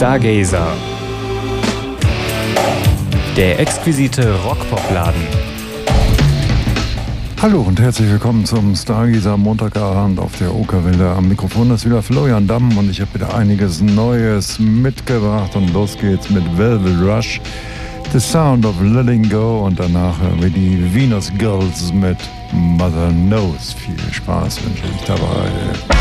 Stargazer. Der exquisite Rockpopladen. Hallo und herzlich willkommen zum Stargazer Montagabend auf der Okerwelle. Am Mikrofon ist wieder Florian Damm und ich habe wieder einiges Neues mitgebracht und los geht's mit Velvet Rush, The Sound of Letting Go und danach hören wir die Venus Girls mit Mother Knows. Viel Spaß wünsche ich dabei.